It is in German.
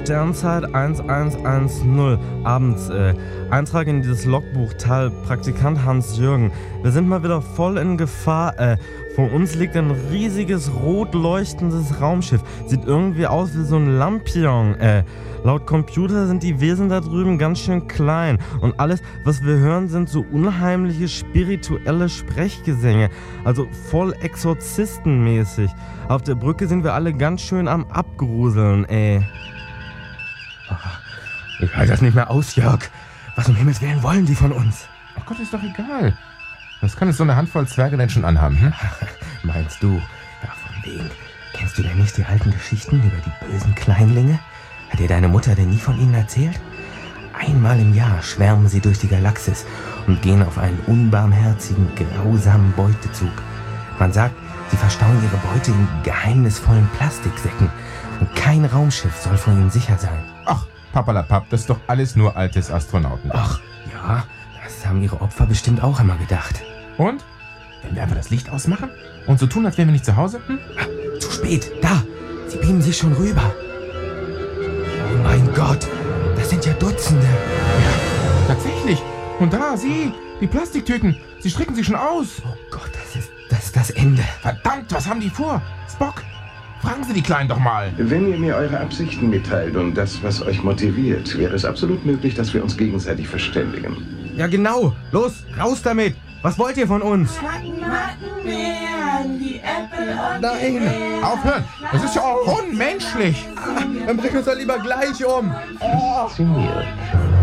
Sternzeit 1110, abends, Eintrag in dieses Logbuch, Tal, Praktikant Hans-Jürgen. Wir sind mal wieder voll in Gefahr, vor uns liegt ein riesiges, rot leuchtendes Raumschiff. Sieht irgendwie aus wie so ein Lampion, Laut Computer sind die Wesen da drüben ganz schön klein. Und alles, was wir hören, sind so unheimliche, spirituelle Sprechgesänge. Also voll exorzistenmäßig. Auf der Brücke sind wir alle ganz schön am Abgruseln, Ich halte das nicht mehr aus, Jörg. Was um Himmels Willen wollen die von uns? Ach Gott, ist doch egal. Was kann es so eine Handvoll Zwerge denn schon anhaben, hm? Meinst du? Ja, von wegen. Kennst du denn nicht die alten Geschichten über die bösen Kleinlinge? Hat dir deine Mutter denn nie von ihnen erzählt? Einmal im Jahr schwärmen sie durch die Galaxis und gehen auf einen unbarmherzigen, grausamen Beutezug. Man sagt, sie verstauen ihre Beute in geheimnisvollen Plastiksäcken und kein Raumschiff soll vor ihnen sicher sein. Ach, papalapap, das ist doch alles nur altes Astronauten. Ach, ja, das haben ihre Opfer bestimmt auch immer gedacht. Und? Wenn wir einfach das Licht ausmachen und so tun, als wären wir nicht zu Hause? Zu spät, da, sie beamen sich schon rüber. Oh mein Gott, das sind ja Dutzende. Ja, tatsächlich. Und da, sieh, die Plastiktüten, sie stricken sich schon aus. Oh Gott, das ist das Ende. Verdammt, was haben die vor? Spock, fragen Sie die Kleinen doch mal. Wenn ihr mir eure Absichten mitteilt und das, was euch motiviert, wäre es absolut möglich, dass wir uns gegenseitig verständigen. Ja genau, los, raus damit. Was wollt ihr von uns? Nein, aufhören, das ist ja auch unmenschlich. Dann bring uns doch lieber gleich um. Faszinierend.